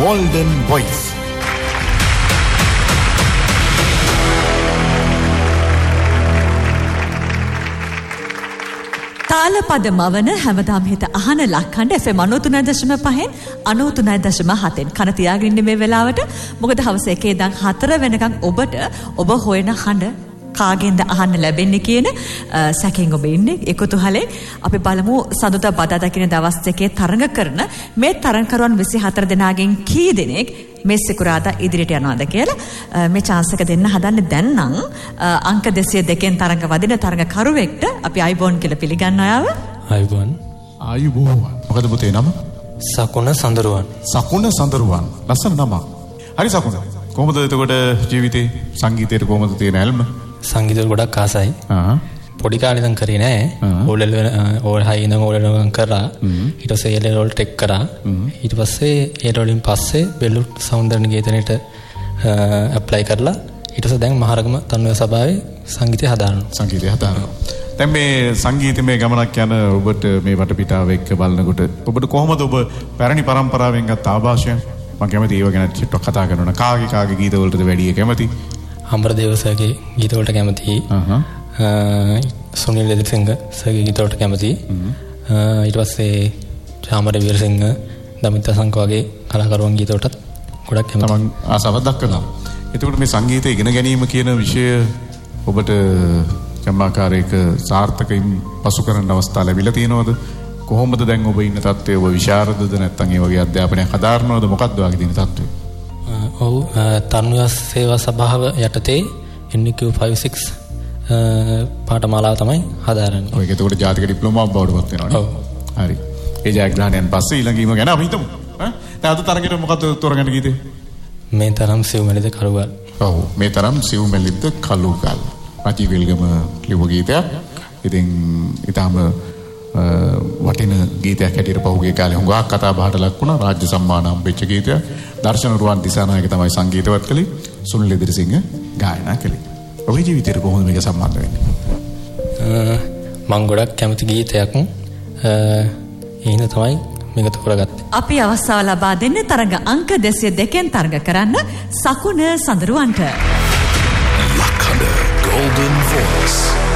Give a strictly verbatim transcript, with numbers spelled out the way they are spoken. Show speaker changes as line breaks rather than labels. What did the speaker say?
Golden Voice.
තාලපද මවන හැමදාම හිත අහන ලක්කණ්ඩ F M ninety three point five ninety three point seven කන තියාගෙන ඉන්න මේ වෙලාවට මොකද හවස එකේ ඉඳන් හතර වෙනකන් ඔබට ඔබ හොයන හඬ කාගෙන්ද අහන්න ලැබෙන්නේ කියන සැකෙන් ඔබ ඉන්නේ ඒ කුතුහලෙන් අපි බලමු සඳුදා බදාදා කියන දවස් දෙකේ තරඟ කරන මේ තරඟකරුවන් twenty-four දෙනාගෙන් කී දෙනෙක් මේ සිකුරාදා ඉදිරියට යනවාද කියලා මේ chance එක දෙන්න හදන්නේ දැන් නම් අංක two oh two න් තරඟ වදින තරඟකරුවෙක්ට අපි අයිබෝන් කියලා පිළිගන්නවා යාව
අයිබෝන්
අයිබෝන් මොකද පුතේ නම
සකුණ සඳරුවන්
සකුණ සඳරුවන් ලස්සන නම හරි සකුණ කොහොමද එතකොට ජීවිතේ සංගීතයට කොහොමද තියෙන ඇල්ම
සංගීතය ගොඩක් ආසයි
ආ
පොඩි කාලේ ඉඳන් කරේ නෑ ඕලෙල් ඕල් හයි ඉඳන් ඕලෙල් ගන් කරා ඊට පස්සේ ඒ ලෙවල් ටෙක් කරා ඊට පස්සේ ඒ වලින් පස්සේ බෙල්ලුට් සෞන්දර්ය නිකේතනෙට ඇප්ලයි කරලා ඊට පස්සේ දැන් මහරගම තනුවේ සභාවේ සංගීතය හදාරනවා
සංගීතය හදාරනවා දැන් මේ සංගීතමය ගමනක් යන ඔබට මේ වටපිටාව එක්ක බලනකොට ඔබට කොහොමද ඔබ පැරණි පරම්පරාවෙන් ගත්ත ආభాෂය මම කැමති ඒව ගැන චුට්ටක් කතා කරනවා කාගේ කාගේ ගීත වලටද වැඩි කැමති
අමරදේව සර්ගේ ගීත වලට කැමතියි
අහහ
සුනිල් ලෙදිසිංහ සර්ගේ ගීත වලට කැමතියි ඊට පස්සේ චාමර වීරසිංහ දමිත සංක වගේ කලාකරුවන් ගීත වලටත් ගොඩක් කැමතියි
තමන් ආසාවක් දක්වනවා එතකොට මේ සංගීතය ඉගෙන ගැනීම කියන විෂය ඔබට යම්මාකාරයක සාර්ථකයින් පසු කරන අවස්ථා ලැබිලා තියෙනවද කොහොමද දැන් ඔබ ඉන්න තත්ත්වය ඔබ විශාරදද නැත්නම් ඒ වගේ අධ්‍යාපනයක් හදාරනවද මොකක්ද වගේ දින තත්ත්වය
ඔව් තරුණ සේවා සභාව යටතේ N Q fifty-six පාඨමාලාව තමයි හදාරන්නේ.
ඔය ඒකට ජාතික ඩිප්ලෝමාවක් බවට පත් වෙනවනේ.
ඔව්.
හරි. ඒ ජයග්‍රහණයන් පස්සේ ඊළඟීම ගැන අපි හිතමු. ඈ දැන් අද තරගෙට මොකද තෝරගන්න ගීතේ?
මේ තරම් සිව්මැලිද කළුගල්.
ඔව් මේ තරම් සිව්මැලිද කළුගල්. පටි විල්ගම ලියව ගීතයක්. ඉතින් ඊටම වටින ගීතයක් හැටියට පහුගිය කාලේ හුඟක් කතා බහට ලක් වුණා රාජ්‍ය සම්මාන හම්බෙච්ච ගීතයක්. දර්ශන රුවන් දිසානායක තමයි සංගීතවත් කළේ. සුනිල් ලෙදිරිසිංහ ගායනා කළේ. ඔබේ ජීවිතේට කොහොමද මේක සම්බන්ධ වෙන්නේ?
මම ගොඩක් කැමති ගීතයක්. එහෙනම් තමයි මේක තෝරගත්තේ.
අපි අවස්ථාව ලබා දෙන්නේ තරඟ අංක two oh two න් තරඟ කරන්න සකුණ සඳරුවන්ට.
ලක්හඬ Golden Voice